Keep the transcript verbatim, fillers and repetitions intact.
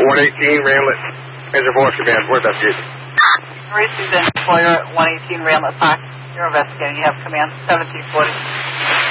one eighteen Ramlet Reservoir Command. Where's that view? Marie Suzanne Boyer at one eighteen Ramlet Park. You're investigating. You have command seventeen forty.